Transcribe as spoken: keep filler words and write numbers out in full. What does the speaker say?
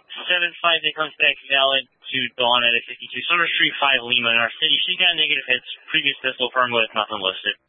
seven five that comes back valid to Dawn at fifty-two Summer Street, five Lima in our city. She got negative hits. Previous pistol firm with nothing listed.